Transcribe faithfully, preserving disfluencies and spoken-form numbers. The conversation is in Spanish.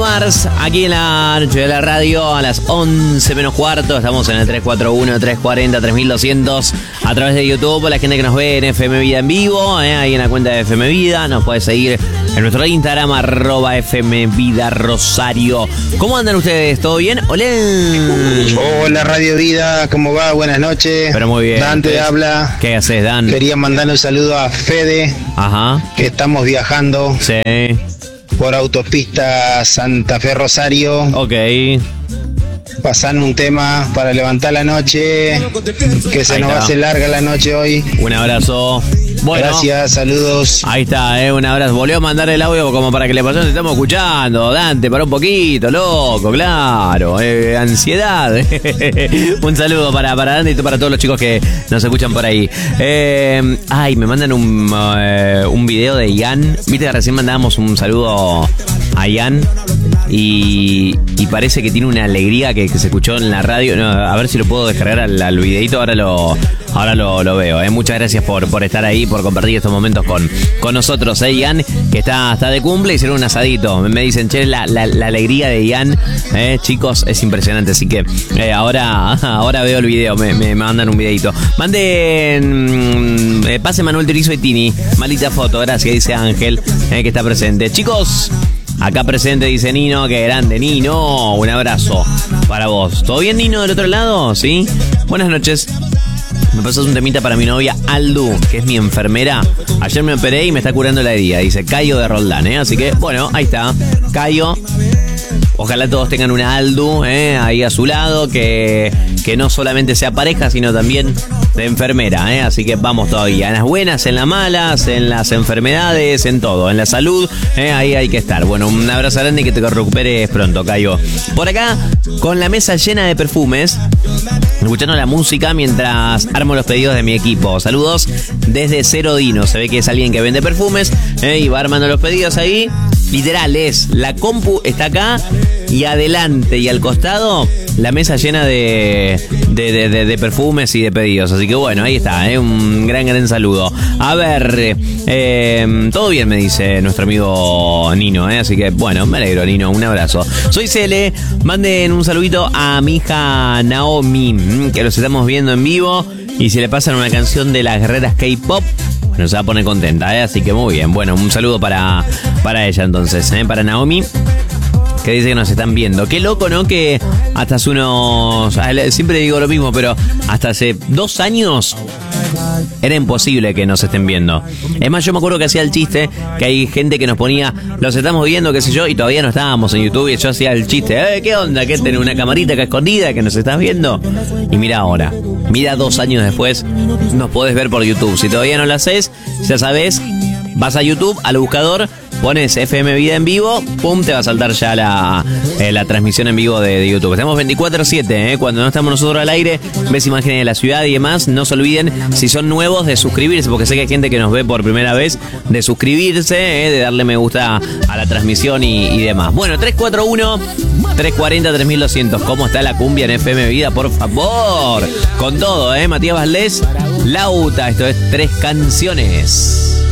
Mars, aquí en la noche de la radio a las once menos cuarto. Estamos en el tres cuatro uno, tres cuatro cero, tres mil doscientos a través de YouTube. La gente que nos ve en F M Vida en vivo, eh, ahí en la cuenta de F M Vida. Nos puede seguir en nuestro Instagram, arroba F M Vida Rosario. ¿Cómo andan ustedes? ¿Todo bien? ¡Hola! Hola Radio Vida, ¿cómo va? Buenas noches. Pero muy bien. Dan te habla. ¿Qué haces, Dan? Quería mandar un saludo a Fede. Ajá. Que estamos viajando. Sí. Por autopista Santa Fe Rosario. Ok. Pasando un tema para levantar la noche. Que se Ahí nos está. va a hacer larga la noche hoy. Un abrazo. Bueno, gracias, saludos. Ahí está, eh, un abrazo. Volvió a mandar el audio como para que le pasemos. Te estamos escuchando. Dante, para un poquito, loco, claro. Eh, ansiedad. Un saludo para, para Dante y para todos los chicos que nos escuchan por ahí. Eh, ay, me mandan un, uh, un video de Ian. Viste que recién mandábamos un saludo a Ian. Y, y parece que tiene una alegría que, que se escuchó en la radio. No, a ver si lo puedo descargar al, al videito. Ahora lo, ahora lo, lo veo. Eh. Muchas gracias por, por estar ahí, por compartir estos momentos con, con nosotros. Eh, Ian, que está, está de cumple, hicieron un asadito. Me dicen, che, la, la, la alegría de Ian, eh, chicos, es impresionante. Así que eh, ahora, ahora veo el video. Me, me mandan un videito. Manden, eh, pase Manuel Turizo y Tini. Malita foto, gracias, dice Ángel, eh, que está presente. Chicos, acá presente, dice Nino, qué grande, Nino. Un abrazo para vos. ¿Todo bien, Nino, del otro lado? ¿Sí? Buenas noches. Me pasas un temita para mi novia Aldu, que es mi enfermera. Ayer me operé y me está curando la herida. Dice Cayo de Roldán, ¿eh? Así que, bueno, ahí está. Cayo. Ojalá todos tengan una Aldu, ¿eh? Ahí a su lado, que, que no solamente sea pareja, sino también de enfermera, ¿eh? Así que vamos todavía. En las buenas, en las malas, en las enfermedades, en todo. En la salud, ¿eh? Ahí hay que estar. Bueno, un abrazo grande y que te recuperes pronto, Cayo. Por acá, con la mesa llena de perfumes, escuchando la música mientras armo los pedidos de mi equipo. Saludos desde Cero Dino. Se ve que es alguien que vende perfumes, ¿eh? Y va armando los pedidos ahí. Literal es, la compu está acá y adelante y al costado la mesa llena de, de, de, de, de perfumes y de pedidos. Así que bueno, ahí está, ¿eh? Un gran, gran saludo. A ver, eh, todo bien me dice nuestro amigo Nino, ¿eh? Así que bueno, me alegro, Nino, un abrazo. Soy Cele, manden un saludito a mi hija Naomi, que los estamos viendo en vivo. Y si le pasan una canción de las guerreras K-pop, bueno, se va a poner contenta, ¿eh? Así que muy bien. Bueno, un saludo para, para ella entonces, ¿eh? Para Naomi, que dice que nos están viendo. Qué loco, ¿no? Que hasta hace unos... Siempre digo lo mismo, pero hasta hace dos años era imposible que nos estén viendo. Es más, yo me acuerdo que hacía el chiste, que hay gente que nos ponía, los estamos viendo, qué sé yo, y todavía no estábamos en YouTube, y yo hacía el chiste, eh, ¿qué onda? ¿Qué tenés una camarita acá escondida que nos estás viendo? Y mira ahora, mira dos años después, nos podés ver por YouTube. Si todavía no lo haces, ya sabés, vas a YouTube, al buscador, pones F M Vida en vivo, pum, te va a saltar ya la, eh, la transmisión en vivo de, de YouTube. Estamos veinticuatro siete, ¿eh? Cuando no estamos nosotros al aire, ves imágenes de la ciudad y demás. No se olviden, si son nuevos, de suscribirse, porque sé que hay gente que nos ve por primera vez, de suscribirse, ¿eh? De darle me gusta a la transmisión y, y demás. Bueno, tres cuatro uno, tres cuatro cero, tres mil doscientos. ¿Cómo está la cumbia en F M Vida? Por favor, con todo, ¿eh? Matías Valdés, Lauta, esto es Tres Canciones.